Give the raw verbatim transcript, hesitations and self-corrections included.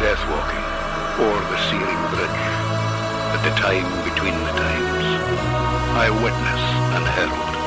death walking o'er the searing bridge, at the time between the times, I witness and herald